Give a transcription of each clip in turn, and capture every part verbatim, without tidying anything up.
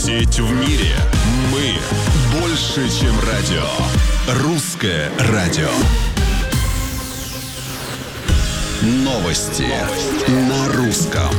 Сеть в мире. Мы больше, чем радио. Русское радио. Новости на русском.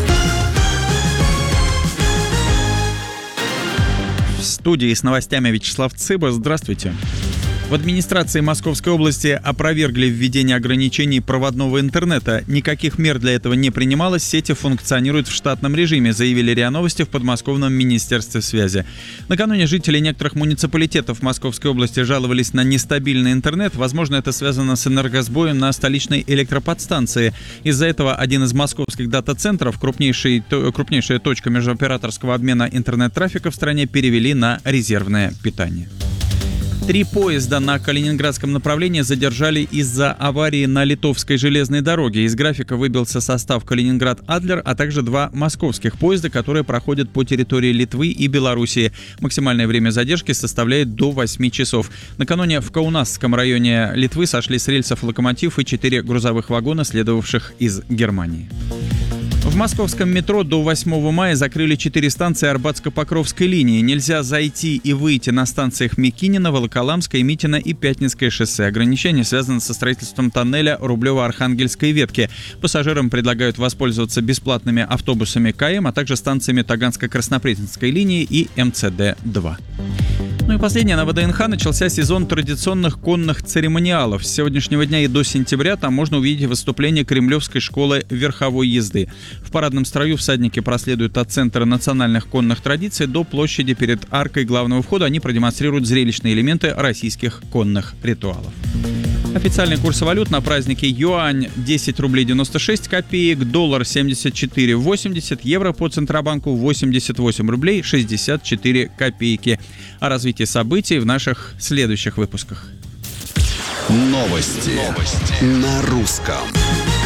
В студии с новостями Вячеслав Цыба. Здравствуйте. В администрации Московской области опровергли введение ограничений проводного интернета. Никаких мер для этого не принималось, сети функционируют в штатном режиме, заявили РИА Новости в подмосковном министерстве связи. Накануне жители некоторых муниципалитетов Московской области жаловались на нестабильный интернет. Возможно, это связано с энергосбоем на столичной электроподстанции. Из-за этого один из московских дата-центров, крупнейший, то, крупнейшая точка межооператорского обмена интернет-трафика в стране, перевели на резервное питание. Три поезда на Калининградском направлении задержали из-за аварии на Литовской железной дороге. Из графика выбился состав Калининград-Адлер, а также два московских поезда, которые проходят по территории Литвы и Белоруссии. Максимальное время задержки составляет до восьми часов. Накануне в Каунасском районе Литвы сошли с рельсов локомотив и четыре грузовых вагона, следовавших из Германии. В московском метро до восьмого мая закрыли четыре станции Арбатско-Покровской линии. Нельзя зайти и выйти на станциях Микинина, Волоколамское, Митина и Пятницкое шоссе. Ограничения связаны со строительством тоннеля Рублево-Архангельской ветки. Пассажирам предлагают воспользоваться бесплатными автобусами КАИМ, а также станциями Таганско-Краснопресненской линии и эм цэ дэ два. Ну и последнее. На вэ дэ эн ха начался сезон традиционных конных церемониалов. С сегодняшнего дня и до сентября там можно увидеть выступление Кремлевской школы верховой езды. В парадном строю всадники проследуют от центра национальных конных традиций до площади перед аркой главного входа. Они продемонстрируют зрелищные элементы российских конных ритуалов. Официальный курс валют на празднике: юань десять рублей девяносто шесть копеек, доллар семьдесят четыре восемьдесят, евро по Центробанку восемьдесят восемь рублей шестьдесят четыре копейки. О развитии событий в наших следующих выпусках. Новости, Новости. на русском.